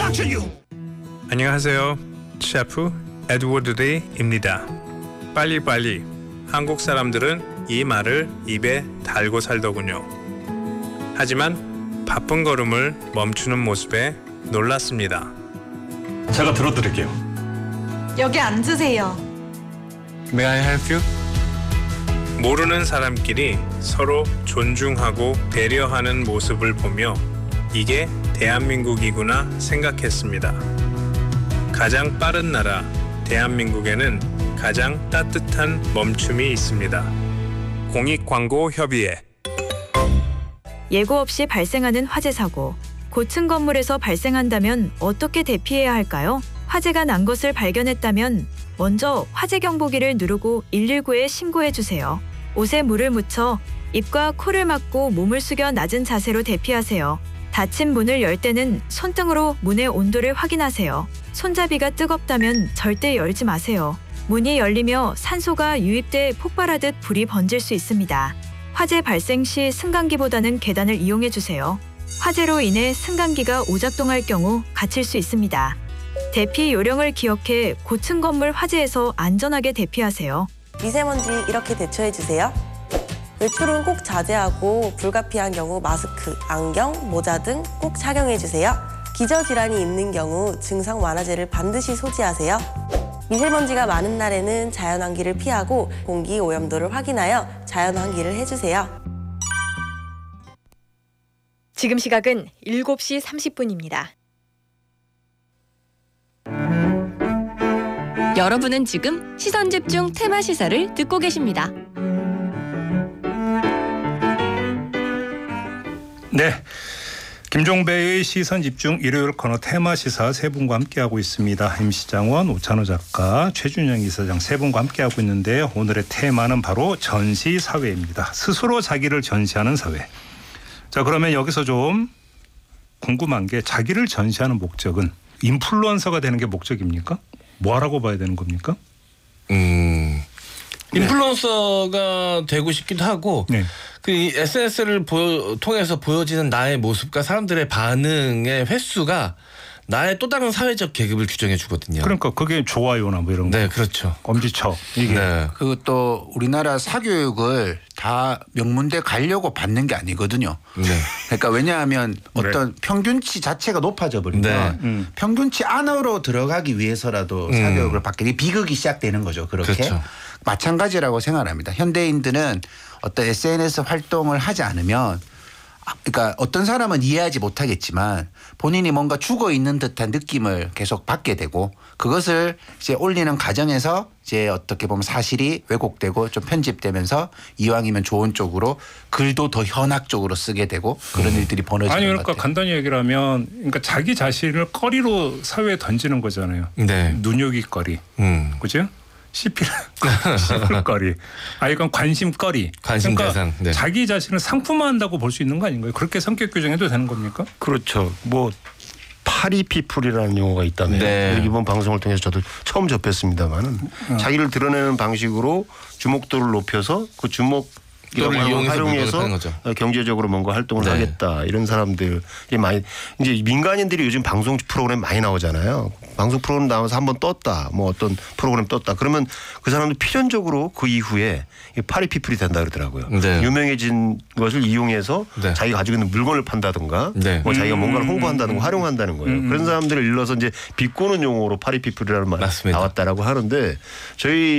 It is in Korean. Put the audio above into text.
안녕하세요. 셰프 에드워드 리입니다. 빨리빨리. 한국 사람들은 이 말을 입에 달고 살더군요. 하지만 바쁜 걸음을 멈추는 모습에 놀랐습니다. 제가 들어드릴게요. 여기 앉으세요. May I help you? 모르는 사람끼리 서로 존중하고 배려하는 모습을 보며 이게 대한민국이구나 생각했습니다. 가장 빠른 나라 대한민국에는 가장 따뜻한 멈춤이 있습니다. 공익광고협의회. 예고 없이 발생하는 화재 사고. 고층 건물에서 발생한다면 어떻게 대피해야 할까요? 화재가 난 것을 발견했다면 먼저 화재 경보기를 누르고 119에 신고해 주세요. 옷에 물을 묻혀 입과 코를 막고 몸을 숙여 낮은 자세로 대피하세요. 닫힌 문을 열 때는 손등으로 문의 온도를 확인하세요. 손잡이가 뜨겁다면 절대 열지 마세요. 문이 열리며 산소가 유입돼 폭발하듯 불이 번질 수 있습니다. 화재 발생 시 승강기보다는 계단을 이용해 주세요. 화재로 인해 승강기가 오작동할 경우 갇힐 수 있습니다. 대피 요령을 기억해 고층 건물 화재에서 안전하게 대피하세요. 미세먼지 이렇게 대처해주세요. 외출은 꼭 자제하고 불가피한 경우 마스크, 안경, 모자 등 꼭 착용해주세요. 기저질환이 있는 경우 증상 완화제를 반드시 소지하세요. 미세먼지가 많은 날에는 자연환기를 피하고 공기 오염도를 확인하여 자연환기를 해주세요. 지금 시각은 7시 30분입니다. 여러분은 지금 시선집중 테마시사를 듣고 계십니다. 네, 김종배의 시선집중 일요일 코너 테마시사 세 분과 함께하고 있습니다. MC 장원, 오찬호 작가, 최준영 이사장 세 분과 함께하고 있는데요. 오늘의 테마는 바로 전시사회입니다. 스스로 자기를 전시하는 사회. 자, 그러면 여기서 좀 궁금한 게 자기를 전시하는 목적은 인플루언서가 되는 게 목적입니까? 뭐라고 봐야 되는 겁니까? 인플루언서가 되고 싶기도 하고 네. 그 SNS를 통해서 보여지는 나의 모습과 사람들의 반응의 횟수가 나의 또 다른 사회적 계급을 규정해 주거든요. 그러니까 그게 좋아요나 뭐 이런 거. 네, 그렇죠. 엄지척 이게. 네. 그리고 또 우리나라 사교육을 다 명문대 가려고 받는 게 아니거든요. 네. 그러니까 왜냐하면 어떤 평균치 자체가 높아져 버리면 네. 평균치 안으로 들어가기 위해서라도 사교육을 받게 비극이 시작되는 거죠. 그렇게. 그렇죠. 마찬가지라고 생각합니다. 현대인들은 어떤 SNS 활동을 하지 않으면 그러니까 어떤 사람은 이해하지 못하겠지만 본인이 뭔가 죽어 있는 듯한 느낌을 계속 받게 되고 그것을 이제 올리는 과정에서 이제 어떻게 보면 사실이 왜곡되고 좀 편집되면서 이왕이면 좋은 쪽으로 글도 더 현학적으로 쓰게 되고 그런 일들이 벌어지는 아니 것 그러니까 같아요. 간단히 얘기를 하면 그러니까 자기 자신을 거리로 사회에 던지는 거잖아요. 네. 눈요깃거리. 그죠? 씹힐거리. 이건 관심거리. 관심 그러니까 대상. 네. 자기 자신을 상품화한다고 볼 수 있는 거 아닌가요? 그렇게 성격 규정해도 되는 겁니까? 그렇죠. 뭐 파리피플이라는 용어가 있다면 네. 이번 방송을 통해서 저도 처음 접했습니다만은 자기를 드러내는 방식으로 주목도를 높여서 그 주목도를 활용해서 경제적으로 뭔가 활동을 네. 하겠다 이런 사람들이 많이 이제 민간인들이 요즘 방송 프로그램 많이 나오잖아요. 방송 프로그램 나와서 한번 떴다, 뭐 어떤 프로그램 떴다. 그러면 그 사람도 필연적으로 그 이후에 파리피플이 된다 그러더라고요. 네. 유명해진 것을 이용해서 네. 자기가 가지고 있는 물건을 판다든가, 네. 뭐 자기가 뭔가를 홍보한다는 거, 활용한다는 거예요. 그런 사람들을 일러서 이제 비꼬는 용어로 파리피플이라는 말이 맞습니다. 나왔다라고 하는데 저희